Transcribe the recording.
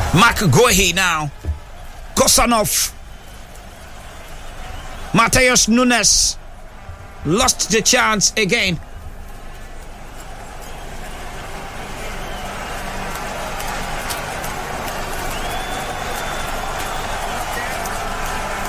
Mark Guehi now. Kosanov. Mateus Nunes lost the chance again.